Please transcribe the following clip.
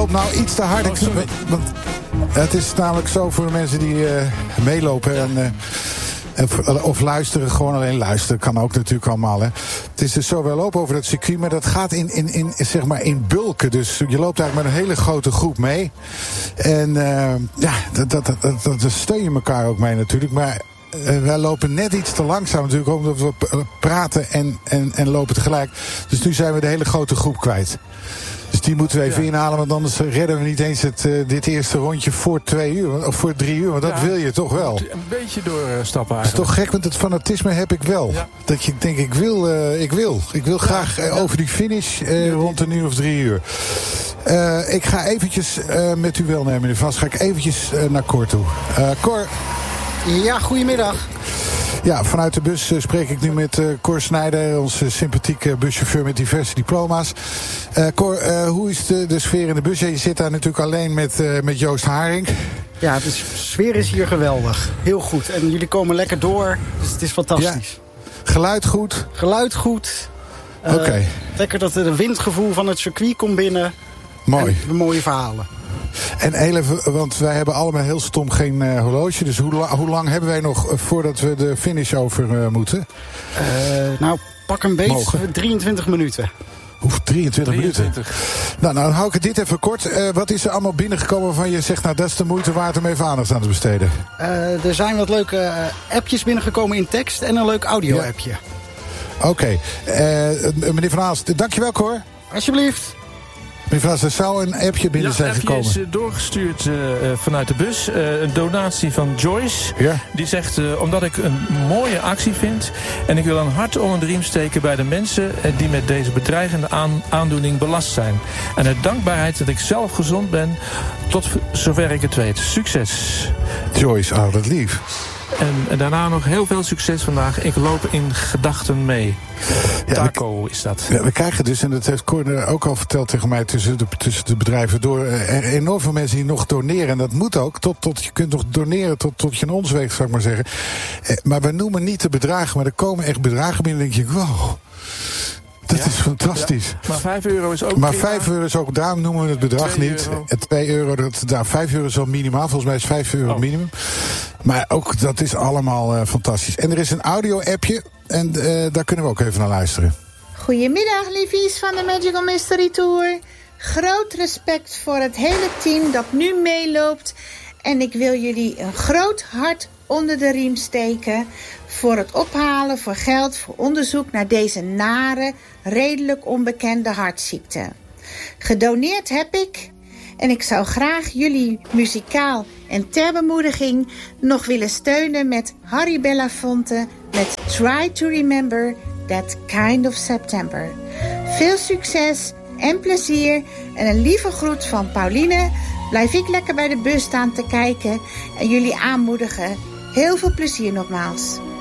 loop nou iets te hard. Want het is namelijk zo voor de mensen die meelopen of luisteren, gewoon alleen luisteren. Kan ook natuurlijk allemaal. Hè. Het is dus zo, wij lopen over dat circuit, maar dat gaat in bulken. Dus je loopt eigenlijk met een hele grote groep mee. En dat steun je elkaar ook mee natuurlijk. Maar wij lopen net iets te langzaam natuurlijk, omdat we praten en lopen tegelijk. Dus nu zijn we de hele grote groep kwijt. Dus die moeten we even inhalen, want anders redden we niet eens dit eerste rondje voor 2 uur. Of voor 3 uur, want dat wil je toch wel. Een beetje doorstappen eigenlijk. Dat is toch gek, want het fanatisme heb ik wel. Ja. Dat je denkt, ik wil graag over die finish rond 1 uur of 3 uur. Ik ga eventjes met uw welnemen, meneer Vast, ga ik eventjes naar Cor toe. Cor. Ja, goedemiddag. Ja, vanuit de bus spreek ik nu met Cor Snijder, onze sympathieke buschauffeur met diverse diploma's. Cor, hoe is de sfeer in de bus? Je zit daar natuurlijk alleen met Joost Haring. Ja, de sfeer is hier geweldig. Heel goed. En jullie komen lekker door, dus het is fantastisch. Ja. Geluid goed? Geluid goed. Oké. Lekker dat het windgevoel van het circuit komt binnen. Mooi. En mooie verhalen. En even, want wij hebben allemaal heel stom geen horloge. Dus hoe lang hebben wij nog voordat we de finish over moeten? Nou, pak een beetje 23 minuten. Oef, 23 minuten. Nou, dan hou ik dit even kort. Wat is er allemaal binnengekomen waarvan je zegt, nou, dat is de moeite waard om even aandacht aan te besteden? Er zijn wat leuke appjes binnengekomen in tekst en een leuk audio-appje. Oké. Meneer Van Aalst, dankjewel, Cor. Alsjeblieft. Meneer Vast, er zou een appje binnen zijn gekomen. Ja, een appje is doorgestuurd vanuit de bus. Een donatie van Joyce. Ja. Die zegt, omdat ik een mooie actie vind en ik wil een hart onder de riem steken bij de mensen die met deze bedreigende aandoening belast zijn. En uit dankbaarheid dat ik zelf gezond ben, tot zover ik het weet. Succes. Joyce, dat lief. En daarna nog heel veel succes vandaag. Ik loop in gedachten mee. Ja, Taco is dat. Ja, we krijgen dus, en dat heeft Cor ook al verteld tegen mij, tussen de bedrijven door, enorm veel mensen die nog doneren. En dat moet ook, je kunt nog doneren tot je in ons weegt, zou ik maar zeggen. Maar we noemen niet de bedragen, maar er komen echt bedragen binnen. En denk je, wow. Dat is fantastisch. Ja, maar €5 is ook. Maar €5 is ook, daarom noemen we het bedrag niet. €2, €5 is wel minimaal. Volgens mij is €5 minimum. Maar ook dat is allemaal fantastisch. En er is een audio-appje. En daar kunnen we ook even naar luisteren. Goedemiddag, liefies van de Magical Mystery Tour. Groot respect voor het hele team dat nu meeloopt. En ik wil jullie een groot hart onder de riem steken voor het ophalen voor geld voor onderzoek naar deze nare, redelijk onbekende hartziekte. Gedoneerd heb ik en ik zou graag jullie muzikaal en ter bemoediging nog willen steunen met Harry Belafonte met Try to Remember That Kind of September. Veel succes en plezier en een lieve groet van Pauline. Blijf ik lekker bij de bus staan te kijken en jullie aanmoedigen. Heel veel plezier nogmaals.